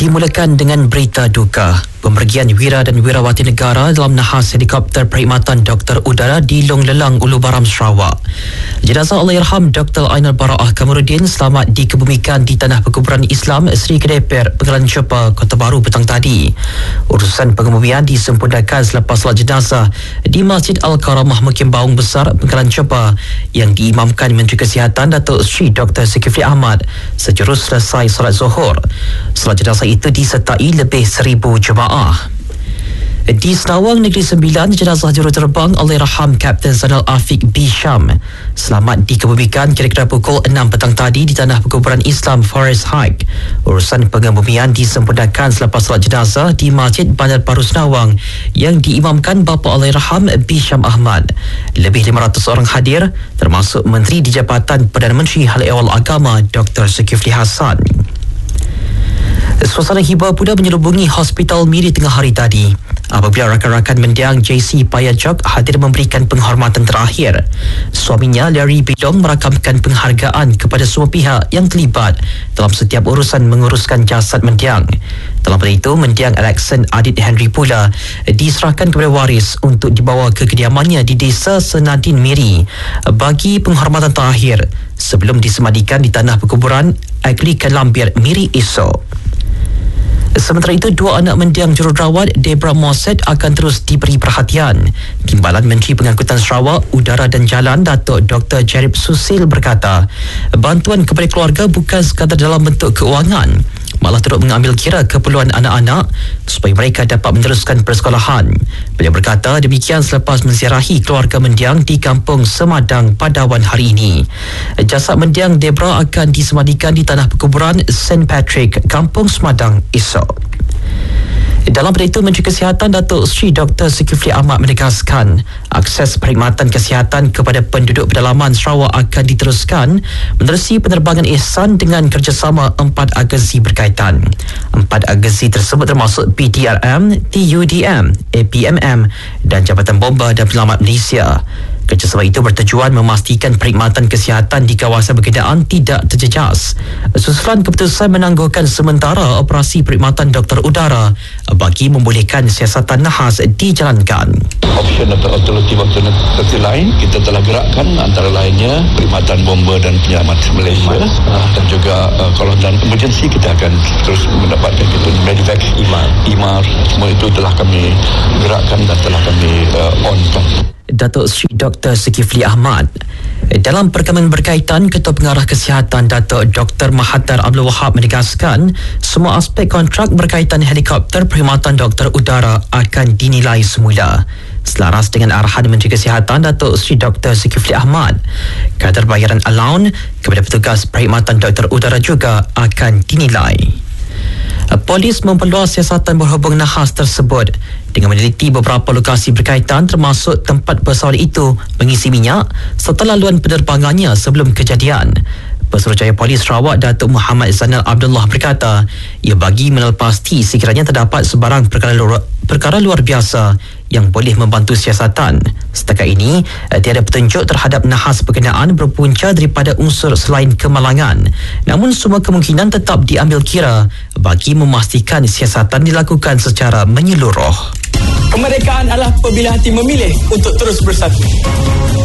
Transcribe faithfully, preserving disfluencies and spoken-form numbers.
Dimulakan dengan berita duka. Pemergian wira dan wirawati negara dalam nahas helikopter perkhidmatan Doktor Udara di Long Lelang, Ulu Baram, Sarawak. Jenazah Allahyarham Doktor Ainul Bara'ah Kamarudin selamat dikebumikan di Tanah Perkuburan Islam Sri Kedeper, Penggalan Cepa, Kota Baru petang tadi. Urusan pengebumian disempurnakan selepas solat jenazah di Masjid Al-Karamah Mukim Baung Besar, Penggalan Cepa yang diimamkan Menteri Kesihatan Datuk Seri Doktor Zulkifli Ahmad sejurus selesai solat Zuhur. Solat jenazah itu disertai lebih seribu jemaah. Di Senawang Negeri Sembilan, jenazah juruterbang Allahyarham Kapten Zainal Afiq B. Syam selamat dikebumikan kira-kira pukul enam petang tadi di Tanah Perkuburan Islam Forest Hike. Urusan pengebumian disempurnakan selepas solat jenazah di Masjid Bandar Baru Senawang yang diimamkan bapa Allahyarham B. Syam Ahmad. Lebih lima ratus orang hadir termasuk Menteri di Jabatan Perdana Menteri Hal Ehwal Agama Doktor Zulkifli Hasan. Suasana hibah pula menyelubungi Hospital Miri tengah hari tadi apabila rakan-rakan mendiang J C Payajok hadir memberikan penghormatan terakhir. Suaminya Larry Bidong merakamkan penghargaan kepada semua pihak yang terlibat dalam setiap urusan menguruskan jasad mendiang. Dalam hal itu, mendiang Alexan Adit Henry pula diserahkan kepada waris untuk dibawa ke kediamannya di Desa Senadin Miri bagi penghormatan terakhir sebelum disemadikan di Tanah Perkuburan Anglican Lambir Miri esok. Sementara itu, dua anak mendiang jururawat Debra Moset akan terus diberi perhatian. Timbalan Menteri Pengangkutan Sarawak, Udara dan Jalan Datuk Doktor Jarib Susil berkata, bantuan kepada keluarga bukan sekadar dalam bentuk keuangan, malah turut mengambil kira keperluan anak-anak supaya mereka dapat meneruskan persekolahan. Beliau berkata demikian selepas menziarahi keluarga mendiang di Kampung Semadang Padawan hari ini. Jasad mendiang Debra akan disemadikan di Tanah Perkuburan Saint Patrick, Kampung Semadang esok. Dalam pada itu, Menteri Kesihatan Datuk Seri Doktor Zulkifli Ahmad menegaskan akses perkhidmatan kesihatan kepada penduduk pedalaman Sarawak akan diteruskan menerusi penerbangan ihsan dengan kerjasama empat agensi berkaitan. Empat agensi tersebut termasuk P T R M, T U D M, A P M M dan Jabatan Bomba dan Penyelamat Malaysia. Kerjasama itu bertujuan memastikan perkhidmatan kesihatan di kawasan berkenaan tidak terjejas. Susulan keputusan menangguhkan sementara operasi perkhidmatan doktor udara bagi membolehkan siasatan nahas dijalankan. Option atau alternatif-alternatif lain kita telah gerakkan, antara lainnya perkhidmatan bomba dan penyelamat Malaysia uh, dan juga uh, kalau dalam emergency kita akan terus mendapatkan kita medevac, I M A R, I M A R, semua itu telah kami gerakkan dan telah kami uh, on-kan. Datuk Seri Doktor Zulkifli Ahmad. Dalam perkembangan berkaitan, Ketua Pengarah Kesihatan Datuk Doktor Mahathir Abdul Wahab menegaskan semua aspek kontrak berkaitan helikopter perkhidmatan doktor udara akan dinilai semula. Selaras dengan arahan Menteri Kesihatan Datuk Seri Doktor Zulkifli Ahmad, kadar bayaran allowance kepada petugas perkhidmatan doktor udara juga akan dinilai. Polis memperluas siasatan berhubung nahas tersebut dengan meneliti beberapa lokasi berkaitan termasuk tempat pesawat itu mengisi minyak serta laluan penerbangannya sebelum kejadian. Pesuruhjaya Polis Sarawak Datuk Muhammad Zainal Abdullah berkata ia bagi mengenal pasti sekiranya terdapat sebarang perkara luar, perkara luar biasa yang boleh membantu siasatan. Setakat ini, tiada petunjuk terhadap nahas berkenaan berpunca daripada unsur selain kemalangan. Namun semua kemungkinan tetap diambil kira bagi memastikan siasatan dilakukan secara menyeluruh. Kemerdekaan adalah apabila hati memilih untuk terus bersatu.